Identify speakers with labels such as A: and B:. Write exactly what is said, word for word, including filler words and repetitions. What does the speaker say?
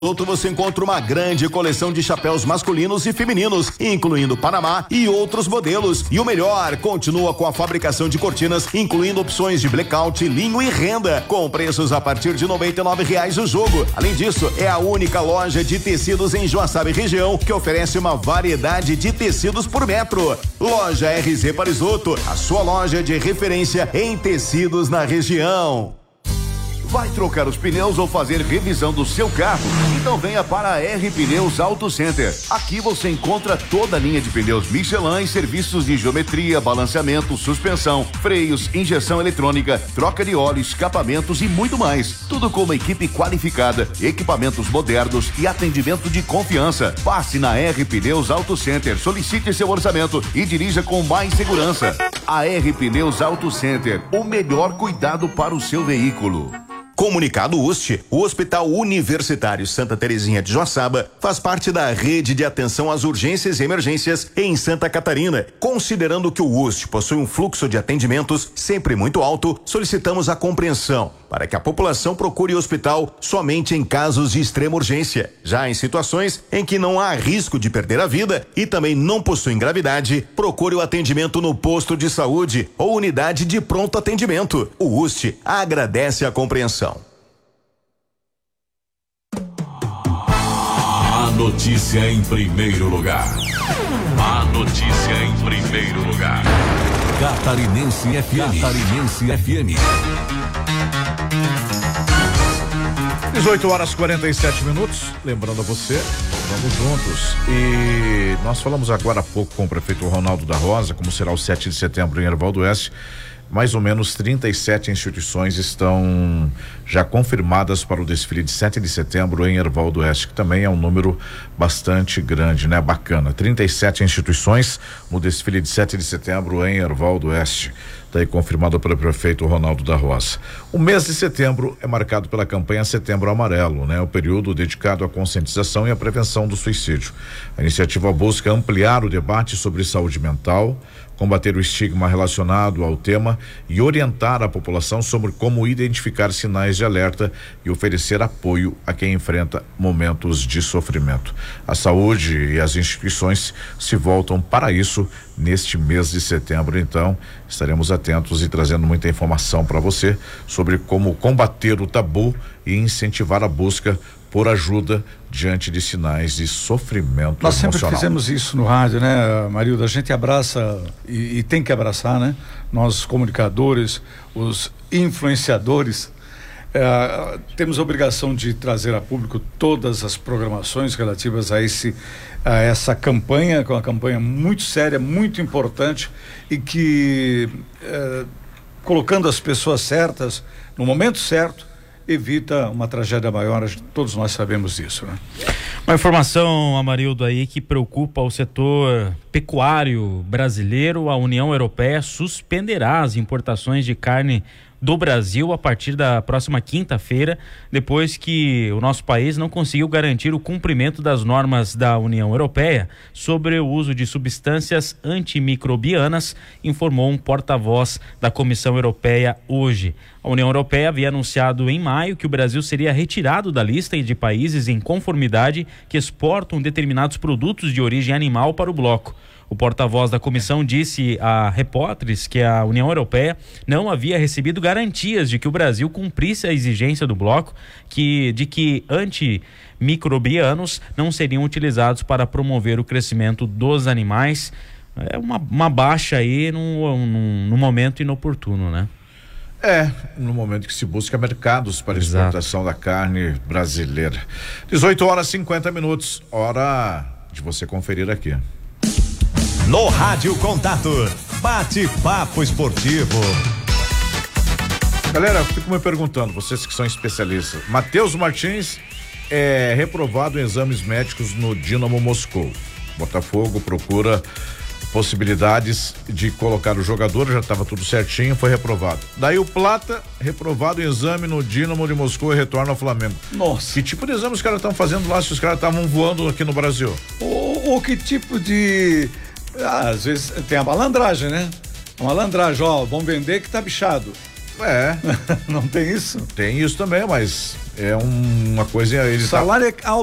A: Outro você encontra uma grande coleção de chapéus masculinos e femininos, incluindo Panamá e outros modelos. E o melhor, continua com a fabricação de cortinas, incluindo opções de blackout, linho e renda, com preços a partir de noventa e nove reais o jogo. Além disso, é a única loja de tecidos em Joaçaba e região que oferece uma variedade de tecidos por metro. Loja R Z Parisoto, a sua loja de referência em tecidos na região.
B: Vai trocar os pneus ou fazer revisão do seu carro? Então venha para a R Pneus Auto Center. Aqui você encontra toda a linha de pneus Michelin e serviços de geometria, balanceamento, suspensão, freios, injeção eletrônica, troca de óleo, escapamentos e muito mais. Tudo com uma equipe qualificada, equipamentos modernos e atendimento de confiança. Passe na R Pneus Auto Center, solicite seu orçamento e dirija com mais segurança. A R Pneus Auto Center, o melhor cuidado para o seu veículo.
A: Comunicado U S T, o Hospital Universitário Santa Terezinha de Joaçaba faz parte da rede de atenção às urgências e emergências em Santa Catarina. Considerando que o U S T possui um fluxo de atendimentos sempre muito alto, solicitamos a compreensão para que a população procure o hospital somente em casos de extrema urgência. Já em situações em que não há risco de perder a vida e também não possuem gravidade, procure o atendimento no posto de saúde ou unidade de pronto atendimento. O U S T agradece a compreensão.
C: A notícia em primeiro lugar. A notícia em primeiro lugar. Catarinense F M. Catarinense F M.
D: dezoito horas e quarenta e sete minutos. Lembrando a você, vamos juntos. E nós falamos agora há pouco com o prefeito Ronaldo da Rosa, como será o sete de setembro em Erval do Oeste. Mais ou menos trinta e sete instituições estão já confirmadas para o desfile de sete de setembro em Erval do Oeste, que também é um número bastante grande, né? Bacana. trinta e sete instituições no desfile de sete de setembro em Erval do Oeste. Daí confirmado pelo prefeito Ronaldo da Rosa. O mês de setembro é marcado pela campanha Setembro Amarelo, né? O período dedicado à conscientização e à prevenção do suicídio. A iniciativa busca ampliar o debate sobre saúde mental, combater o estigma relacionado ao tema e orientar a população sobre como identificar sinais de alerta e oferecer apoio a quem enfrenta momentos de sofrimento. A saúde e as instituições se voltam para isso neste mês de setembro, então estaremos atentos e trazendo muita informação para você sobre como combater o tabu e incentivar a busca por ajuda diante de sinais de sofrimento
E: Nós
D: emocional.
E: Nós sempre fizemos isso no rádio, né, Marilda? A gente abraça e, e tem que abraçar, né? Nós comunicadores, os influenciadores, eh, temos a obrigação de trazer a público todas as programações relativas a esse a essa campanha, que é uma campanha muito séria, muito importante e que eh, colocando as pessoas certas no momento certo evita uma tragédia maior. Todos nós sabemos disso, né?
F: Uma informação, Amarildo, aí que preocupa o setor pecuário brasileiro. A União Europeia suspenderá as importações de carne do Brasil a partir da próxima quinta-feira, depois que o nosso país não conseguiu garantir o cumprimento das normas da União Europeia sobre o uso de substâncias antimicrobianas, informou um porta-voz da Comissão Europeia hoje. A União Europeia havia anunciado em maio que o Brasil seria retirado da lista de países em conformidade que exportam determinados produtos de origem animal para o bloco. O porta-voz da comissão disse a repórteres que a União Europeia não havia recebido garantias de que o Brasil cumprisse a exigência do bloco que, de que antimicrobianos não seriam utilizados para promover o crescimento dos animais. É uma, uma baixa aí no, no, no momento inoportuno, né?
D: É, no momento que se busca mercados para exportação da carne brasileira. dezoito horas e cinquenta minutos, hora de você conferir aqui.
A: No Rádio Contato, bate-papo esportivo.
D: Galera, eu fico me perguntando, vocês que são especialistas, Matheus Martins é reprovado em exames médicos no Dynamo Moscou. Botafogo procura possibilidades de colocar o jogador, já estava tudo certinho, foi reprovado. Daí o Plata, reprovado em exame no Dynamo de Moscou e retorna ao Flamengo.
E: Nossa.
D: Que tipo de exame os caras estão fazendo lá se os caras estavam voando aqui no Brasil?
E: Ou, ou que tipo de... Ah, às vezes tem a malandragem, né? A malandragem, ó, vamos vender que tá bichado.
D: É.
E: Não tem isso?
D: Tem isso também, mas é um, uma coisa. Eles
E: Salário é alto.